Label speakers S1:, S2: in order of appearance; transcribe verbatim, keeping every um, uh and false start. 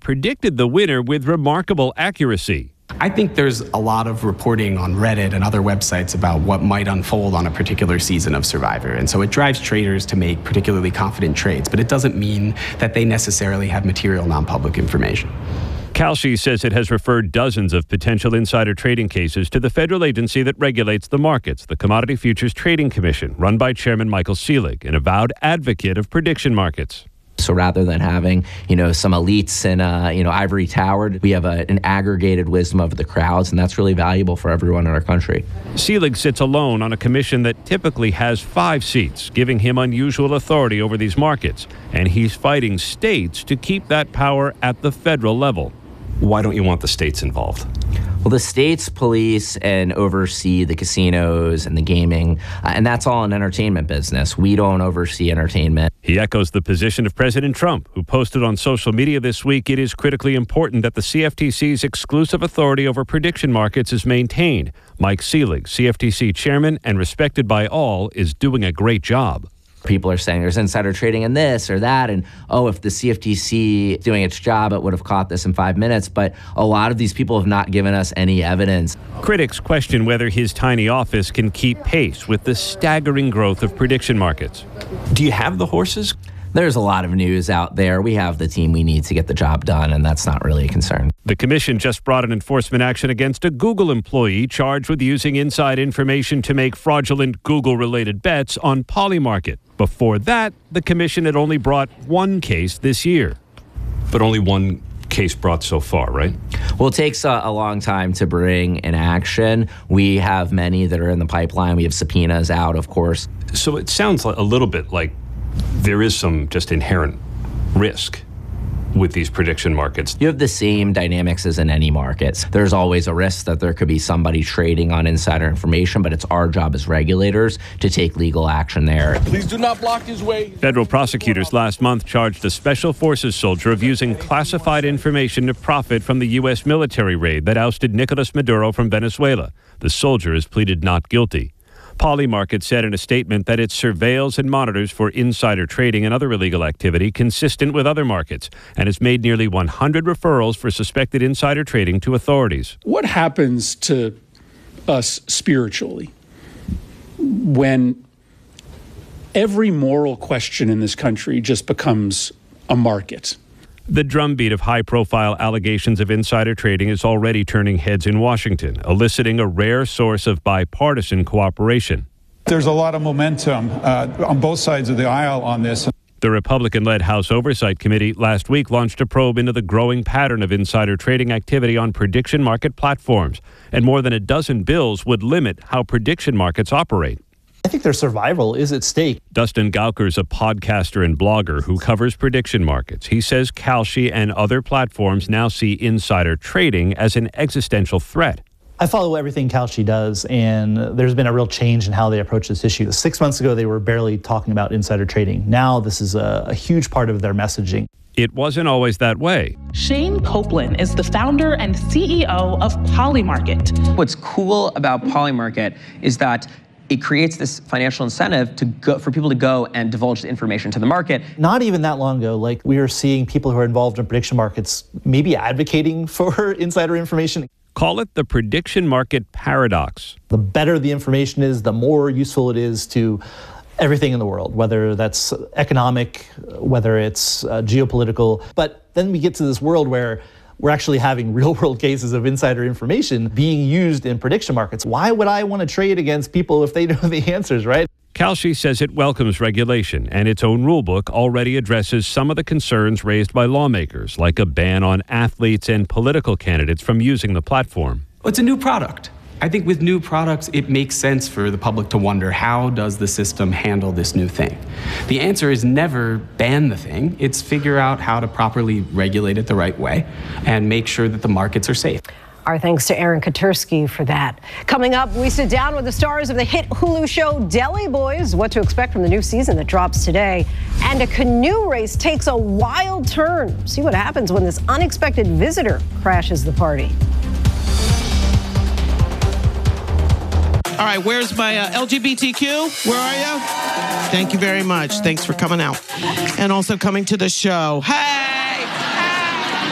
S1: predicted the winner with remarkable accuracy.
S2: I think there's a lot of reporting on Reddit and other websites about what might unfold on a particular season of Survivor. And so it drives traders to make particularly confident trades, but it doesn't mean that they necessarily have material non-public information.
S1: Kalshi says it has referred dozens of potential insider trading cases to the federal agency that regulates the markets, the Commodity Futures Trading Commission, run by Chairman Michael Selig, an avowed advocate of prediction markets.
S3: So rather than having, you know, some elites in, uh, you know, ivory towered, we have a, an aggregated wisdom of the crowds, and that's really valuable for everyone in our country.
S1: Selig sits alone on a commission that typically has five seats, giving him unusual authority over these markets. And he's fighting states to keep that power at the federal level.
S4: Why don't you want the states involved?
S3: Well, the states police and oversee the casinos and the gaming, uh, and that's all an entertainment business. We don't oversee entertainment.
S1: He echoes the position of President Trump, who posted on social media this week it is critically important that the C F T C's exclusive authority over prediction markets is maintained. Mike Selig, C F T C chairman and respected by all, is doing a great job.
S3: People are saying there's insider trading in this or that, and oh, if the C F T C is doing its job, it would have caught this in five minutes. But a lot of these people have not given us any evidence.
S1: Critics question whether his tiny office can keep pace with the staggering growth of prediction markets.
S4: Do you have the horses?
S3: There's a lot of news out there. We have the team we need to get the job done, and that's not really a concern.
S1: The commission just brought an enforcement action against a Google employee charged with using inside information to make fraudulent Google-related bets on Polymarket. Before that, the commission had only brought one case this year.
S4: But only one case brought so far, right?
S3: Well, it takes a, a long time to bring an action. We have many that are in the pipeline. We have subpoenas out, of course.
S4: So it sounds like a little bit like there is some just inherent risk with these prediction markets.
S3: You have the same dynamics as in any markets. There's always a risk that there could be somebody trading on insider information, but it's our job as regulators to take legal action there.
S5: Please do not block his way.
S1: Federal prosecutors last month charged a special forces soldier of using classified information to profit from the U S military raid that ousted Nicolas Maduro from Venezuela. The soldier has pleaded not guilty. Polymarket said in a statement that it surveils and monitors for insider trading and other illegal activity consistent with other markets and has made nearly one hundred referrals for suspected insider trading to authorities.
S6: What happens to us spiritually when every moral question in this country just becomes a market?
S1: The drumbeat of high-profile allegations of insider trading is already turning heads in Washington, eliciting a rare source of bipartisan cooperation.
S7: There's a lot of momentum uh, on both sides of the aisle on this.
S1: The Republican-led House Oversight Committee last week launched a probe into the growing pattern of insider trading activity on prediction market platforms, and more than a dozen bills would limit how prediction markets operate.
S8: I think their survival is at stake.
S1: Dustin Gauker's a podcaster and blogger who covers prediction markets. He says Kalshi and other platforms now see insider trading as an existential threat.
S8: I follow everything Kalshi does, and there's been a real change in how they approach this issue. Six months ago, they were barely talking about insider trading. Now, this is a, a huge part of their messaging.
S1: It wasn't always that way.
S9: Shane Copeland is the founder and C E O of Polymarket.
S10: What's cool about Polymarket is that it creates this financial incentive to go, for people to go and divulge the information to the market.
S8: Not even that long ago, like we were seeing people who are involved in prediction markets maybe advocating for insider information.
S1: Call it the prediction market paradox.
S8: The better the information is, the more useful it is to everything in the world, whether that's economic, whether it's uh, geopolitical. But then we get to this world where we're actually having real-world cases of insider information being used in prediction markets. Why would I want to trade against people if they know the answers, right?
S1: Kalshi says it welcomes regulation, and its own rulebook already addresses some of the concerns raised by lawmakers, like a ban on athletes and political candidates from using the platform.
S2: It's a new product. I think with new products, it makes sense for the public to wonder, how does the system handle this new thing? The answer is never ban the thing. It's figure out how to properly regulate it the right way and make sure that the markets are safe.
S11: Our thanks to Aaron Katursky for that. Coming up, we sit down with the stars of the hit Hulu show Deli Boys, what to expect from the new season that drops today. And a canoe race takes a wild turn. See what happens when this unexpected visitor crashes the party.
S12: All right, where's my uh, L G B T Q? Where are you? Thank you very much. Thanks for coming out. And also coming to the show. Hey!